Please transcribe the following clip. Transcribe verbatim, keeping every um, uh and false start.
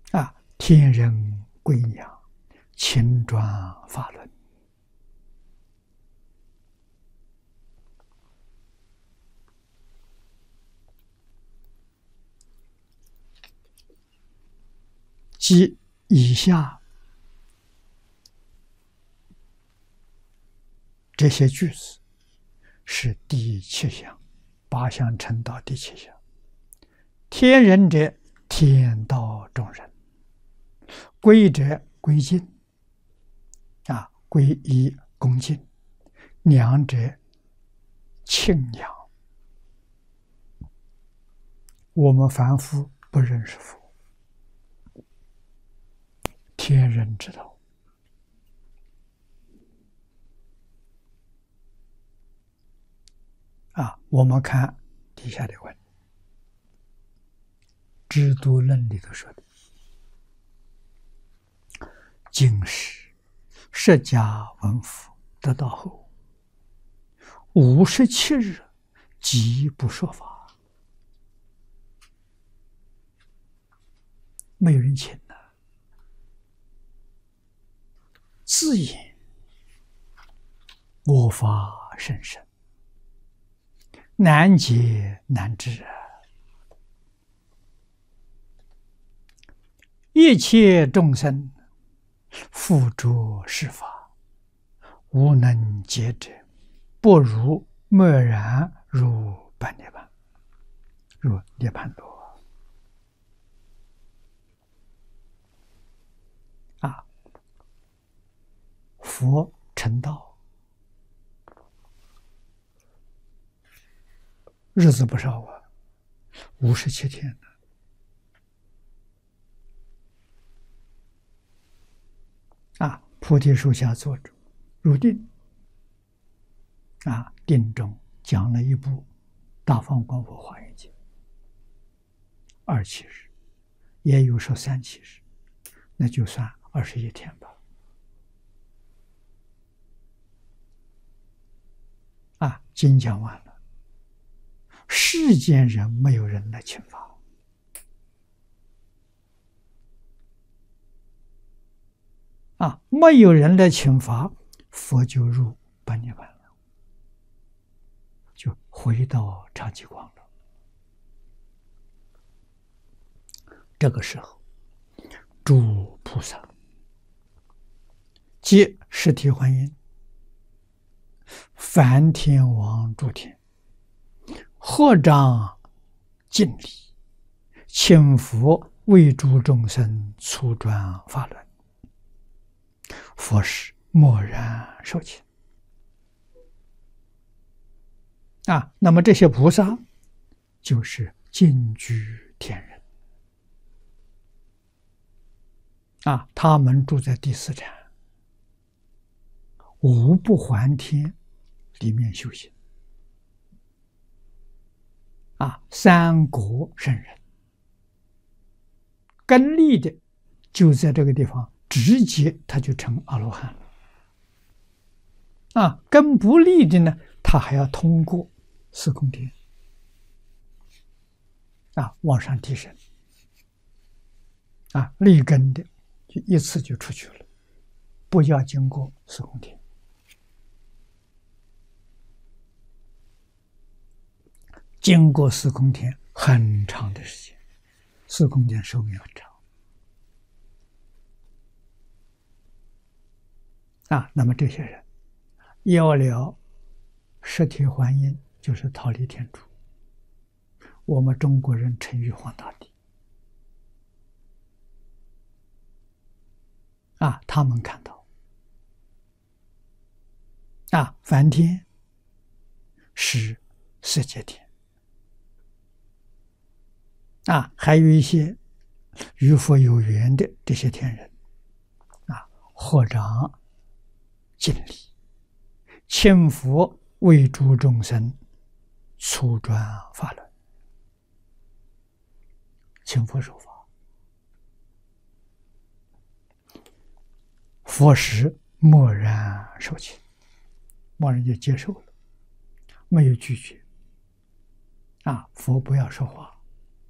啊，天人归娘，勤转法轮。即以下这些句子是第七项，八项成道第七项。天人者，天道众人；归者，归敬啊，归依恭敬；娘者，庆养。我们凡夫不认识佛，天人知道。啊，我们看底下的文，《知度论》里头说的：今时释迦文福得道后，五十七日即不说法。没有人请呢，自言我法甚深，难解难知啊！一切众生复着是法，无能解者，不如默然入般涅槃，入涅槃罗。啊，佛成道日子不少啊，五十七天呢。啊，菩提树下坐着入定，啊，定中讲了一部《大方广佛华严经》，二七日，也有说三七日，那就算二十一天吧。啊，经讲完了，世间人没有人来请法。啊，没有人来请法，佛就入般涅槃了，就回到常寂光了。这个时候，诸菩萨皆实体还原，梵天王诸天，合掌敬礼，请佛为诸众生初转法轮。佛时默然受请。啊，那么这些菩萨就是净居天人。啊，他们住在第四禅五不还天里面修行。啊，三果圣人根利的就在这个地方，直接他就成阿罗汉了。啊，根不利的呢，他还要通过四空天啊往上提升。啊，利根的就一次就出去了，不要经过四空天。经过四空天很长的时间，四空天寿命很长。啊，那么这些人要了实体还因，就是逃离天主。我们中国人称玉皇大帝。啊，他们看到啊，梵天是世界天。啊，还有一些与佛有缘的这些天人，啊，合掌敬礼，请佛为诸众生初转法轮，请佛受法。佛时默然受请，默然就接受了，没有拒绝。啊，佛不要说话。